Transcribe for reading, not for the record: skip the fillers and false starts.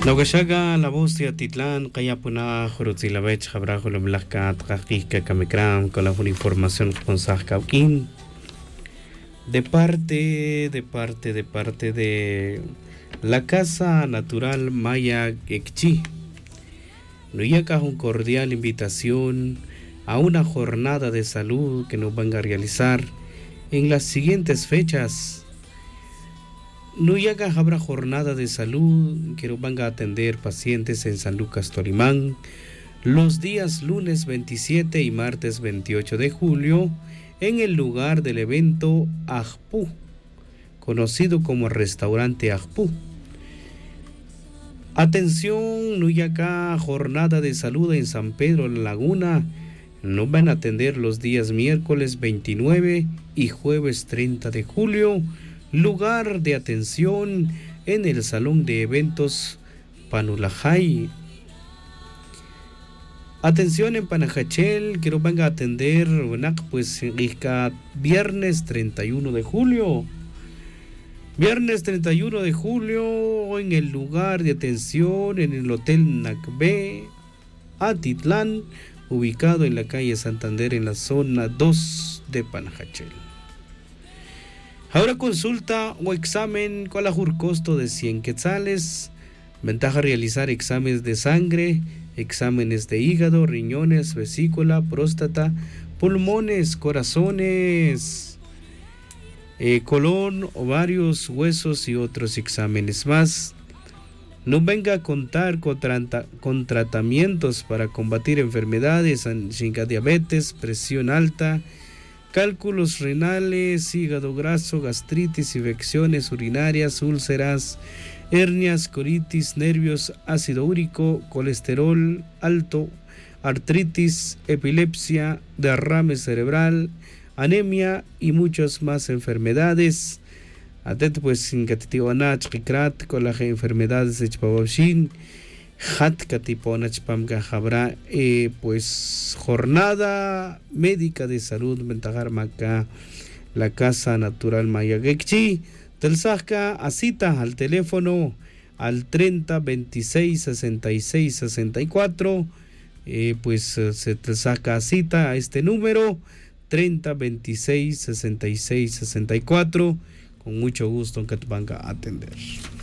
Naugashaga la voz de Atitlán, Kayapuna, Jorotzilabech, Jabrajo, Lomlaca, Trajisca, Camecram, con la información con Sajcauquín. De parte de la Casa Natural Maya Quechí. Nuyaca un cordial invitación a una jornada de salud que nos van a realizar en las siguientes fechas. Nuyaca habrá jornada de salud que nos van a atender pacientes en San Lucas Tolimán los días lunes 27 y martes 28 de julio en el lugar del evento Ajpú, conocido como Restaurante Ajpú. Atención, Nuyaca, jornada de salud en San Pedro La Laguna. Nos van a atender los días miércoles 29 y jueves 30 de julio. Lugar de atención en el Salón de Eventos Panulajay. Atención en Panajachel, que nos van a atender pues viernes 31 de julio. Viernes 31 de julio en el lugar de atención en el Hotel Nacbe, Atitlán, ubicado en la calle Santander en la zona 2 de Panajachel. Ahora consulta o examen con la costo de 100 quetzales. Ventaja realizar exámenes de sangre, exámenes de hígado, riñones, vesícula, próstata, pulmones, corazones, colon, ovarios, huesos y otros exámenes más. No venga a contar con tratamientos para combatir enfermedades, diabetes, presión alta, cálculos renales, hígado graso, gastritis, infecciones urinarias, úlceras, hernias, colitis, nervios, ácido úrico, colesterol alto, artritis, epilepsia, derrame cerebral, anemia y muchas más enfermedades. Atet pues sin catitiwanach kikrat con las enfermedades de Chpaboshin. Hat Katiponach Pamka habrá pues jornada médica de salud ventajar maca la Casa Natural Maya Quechí. Telsaca a cita al teléfono al 30 26 66 64. Pues se te saca a cita a este número 30 26 66 64. Con mucho gusto en que te van a atender.